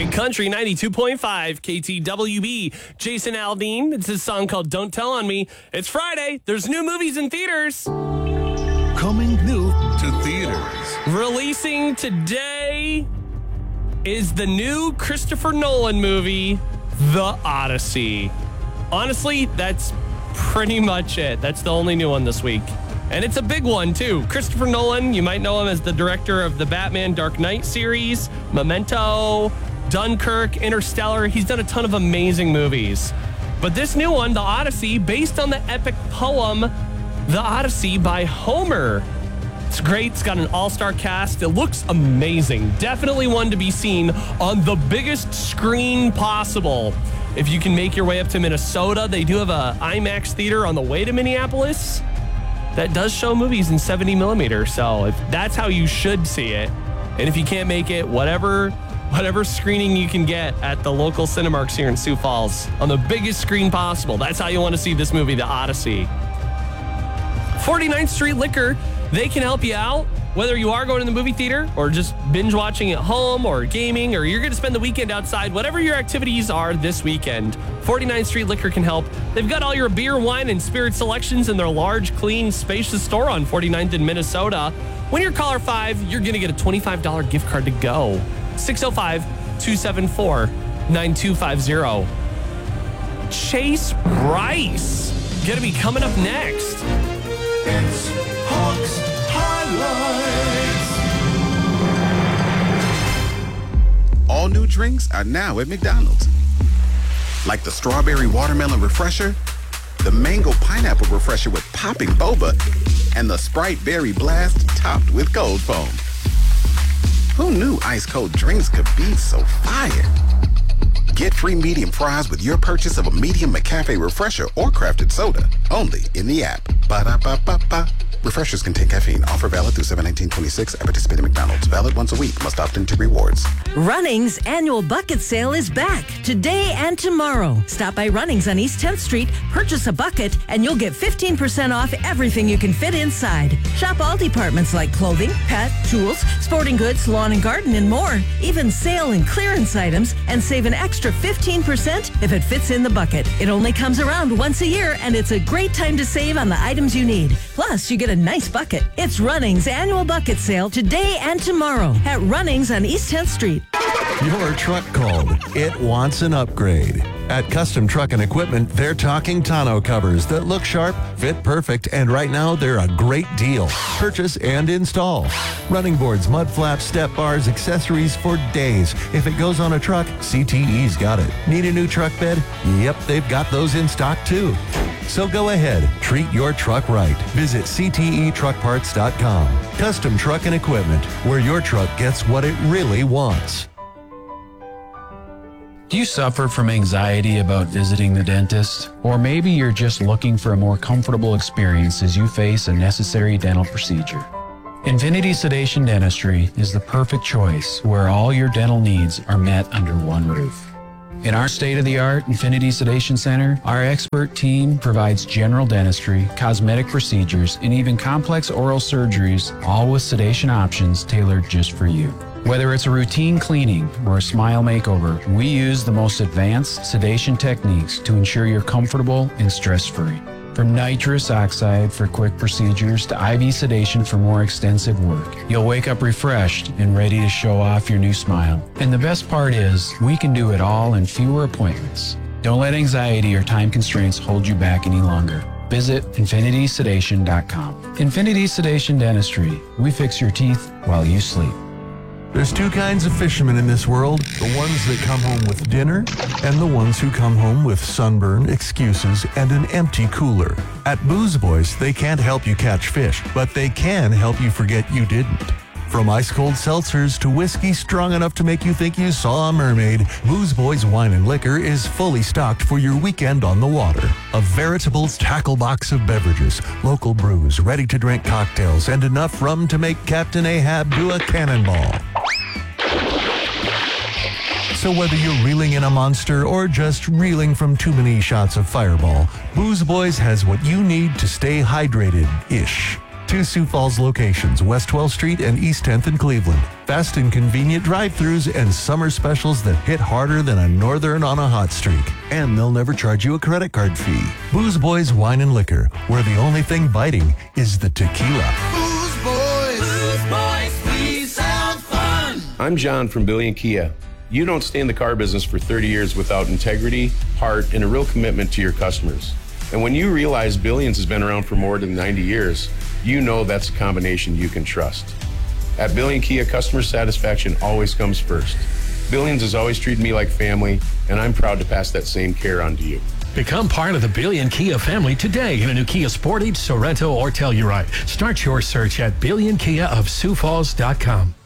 Big Country 92.5 KTWB. Jason Aldean. It's his song called Don't Tell on Me. It's Friday. There's new movies in theaters. Coming new to theaters. Releasing today is the new Christopher Nolan movie, The Odyssey. Honestly, that's pretty much it. That's the only new one this week. And it's a big one, too. Christopher Nolan, you might know him as the director of the Batman Dark Knight series, Memento, Dunkirk, Interstellar. He's done a ton of amazing movies. But this new one, The Odyssey, based on the epic poem, The Odyssey by Homer. It's great. It's got an all-star cast. It looks amazing. Definitely one to be seen on the biggest screen possible. If you can make your way up to Minnesota, they do have a IMAX theater on the way to Minneapolis that does show movies in 70 millimeters. So if that's how you should see it. And if you can't make it, whatever screening you can get at the local Cinemarks here in Sioux Falls on the biggest screen possible. That's how you want to see this movie, The Odyssey. 49th Street Liquor, they can help you out. Whether you are going to the movie theater or just binge watching at home or gaming, or you're going to spend the weekend outside, whatever your activities are this weekend, 49th Street Liquor can help. They've got all your beer, wine, and spirit selections in their large, clean, spacious store on 49th in Minnesota. When you're caller 5, you're going to get a $25 gift card to go. 605-274-9250. Chase Rice going to be coming up next. It's Hawks Highlights. All new drinks are now at McDonald's. Like the strawberry watermelon refresher, the mango pineapple refresher with popping boba, and the Sprite berry blast topped with cold foam. Who knew ice cold drinks could be so fire? Get free medium fries with your purchase of a medium McCafe refresher or crafted soda, only in the app. Ba-da-ba-ba-ba. Refreshers contain caffeine. Offer valid through 7/19/26 at participating McDonald's. Valid once a week. Must opt into rewards. Runnings annual bucket sale is back today and tomorrow. Stop by Runnings on East 10th Street, purchase a bucket, and you'll get 15% off everything you can fit inside. Shop all departments like clothing, pet, tools, sporting goods, lawn and garden, and more. Even sale and clearance items, and save an extra 15% if it fits in the bucket. It only comes around once a year, and it's a great time to save on the items you need. Plus, you get a nice bucket. It's Runnings annual bucket sale today and tomorrow at Runnings on East 10th Street. Your truck called. It wants an upgrade. At Custom Truck and Equipment, they're talking tonneau covers that look sharp, fit perfect, and right now they're a great deal. Purchase and install. Running boards, mud flaps, step bars, accessories for days. If it goes on a truck, CTE's got it. Need a new truck bed? Yep, they've got those in stock too. So go ahead, treat your truck right. Visit ctetruckparts.com. Custom Truck and Equipment, where your truck gets what it really wants. Do you suffer from anxiety about visiting the dentist? Or maybe you're just looking for a more comfortable experience as you face a necessary dental procedure. Infinity Sedation Dentistry is the perfect choice where all your dental needs are met under one roof. In our state-of-the-art Infinity Sedation Center, our expert team provides general dentistry, cosmetic procedures, and even complex oral surgeries, all with sedation options tailored just for you. Whether it's a routine cleaning or a smile makeover, we use the most advanced sedation techniques to ensure you're comfortable and stress-free. From nitrous oxide for quick procedures to IV sedation for more extensive work, you'll wake up refreshed and ready to show off your new smile. And the best part is, we can do it all in fewer appointments. Don't let anxiety or time constraints hold you back any longer. Visit infinitysedation.com. Infinity Sedation Dentistry. We fix your teeth while you sleep. There's two kinds of fishermen in this world, the ones that come home with dinner and the ones who come home with sunburn, excuses, and an empty cooler. At Booze Boys, they can't help you catch fish, but they can help you forget you didn't. From ice-cold seltzers to whiskey strong enough to make you think you saw a mermaid, Booze Boys Wine and Liquor is fully stocked for your weekend on the water. A veritable tackle box of beverages, local brews, ready-to-drink cocktails, and enough rum to make Captain Ahab do a cannonball. So whether you're reeling in a monster or just reeling from too many shots of Fireball, Booze Boys has what you need to stay hydrated-ish. 2 Sioux Falls locations, West 12th Street and East 10th in Cleveland. fast and convenient drive-thrus, and summer specials that hit harder than a northern on a hot streak. And they'll never charge you a credit card fee. Booze Boys Wine and Liquor, where the only thing biting is the tequila. Booze Boys, please sound fun. I'm John from Billion Kia. You don't stay in the car business for 30 years without integrity, heart, and a real commitment to your customers. And when you realize Billions has been around for more than 90 years, you know that's a combination you can trust. At Billion Kia, customer satisfaction always comes first. Billions has always treated me like family, and I'm proud to pass that same care on to you. Become part of the Billion Kia family today in a new Kia Sportage, Sorento, or Telluride. Start your search at billionkiaofsiouxfalls.com.